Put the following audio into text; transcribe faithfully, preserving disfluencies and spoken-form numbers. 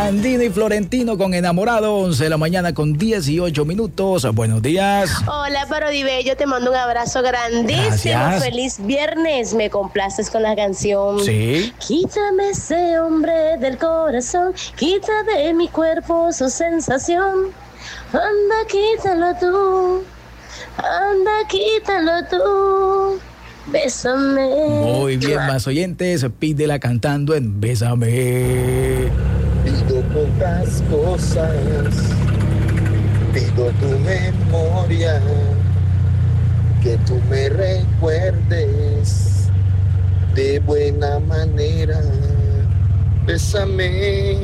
Andino y Florentino con Enamorado, once de la mañana con dieciocho minutos. Buenos días. Hola, Parodi yo te mando un abrazo grandísimo. Gracias. Feliz viernes. Me complaces con la canción. Sí. Quítame ese hombre del corazón, quita de mi cuerpo su sensación. Anda, quítalo tú, anda, quítalo tú. Bésame. Muy bien, más oyentes, pídela cantando en Bésame. Pido pocas cosas, pido tu memoria, que tú me recuerdes de buena manera. Bésame.